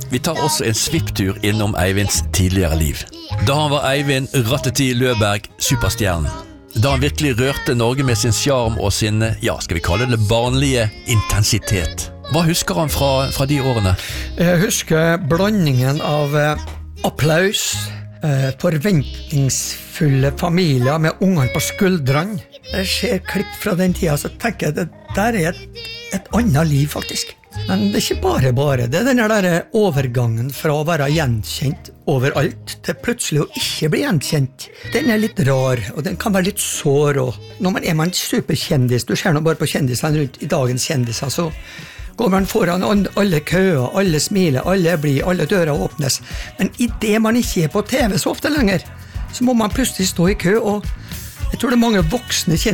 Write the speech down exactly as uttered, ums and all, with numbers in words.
Vi tar også en svipptur innom Eivinds tidligere liv. Da han var Eivind Ratteti Løberg, superstjernen. Da han virkelig rørte Norge med sin charm og sin, ja, skal vi kalle det barnlige intensitet. Hva husker han fra, fra de årene? Jeg husker blandingen av eh, applaus, eh, forventningsfulle familier med ungene på skuldrene. Jeg ser klipp fra den tida, så tenker jeg det der er et, et annet liv faktisk. Men det er ikke bare bare, det er den der overgangen fra å være gjenkjent overalt til plutselig å ikke bli gjenkjent. Den er litt rar, og den kan være litt sår. Og når man er man superkjendis, du ser nå bare på kjendisene rundt i dagens kjendiser, så går man foran alle køer, alle smiler, alle blir, alle dører åpnes. Men i det man ikke er på T V så ofte lenger, så må man plutselig stå i kø, og jeg tror det er mange voksne kjendiser